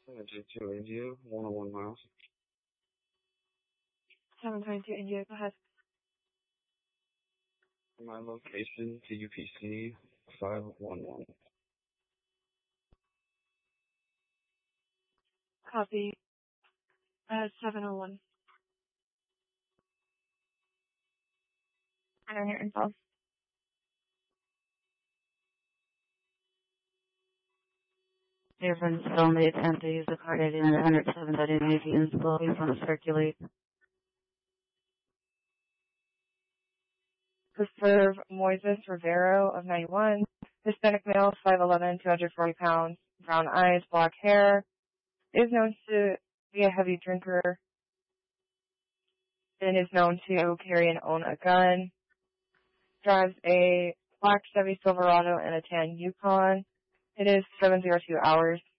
722 India, 101 miles. 722 India, go ahead. My location to UPC 511. Copy. 701. I don't hear info. Dear friends, still may attempt to use the card ID number 107 that it may be installed. Please don't circulate. To serve Moises Rivero of 91, Hispanic male, 5'11", 240 pounds, brown eyes, black hair, is known to be a heavy drinker, and is known to carry and own a gun, drives a black Chevy Silverado and a tan Yukon. It is 702 hours.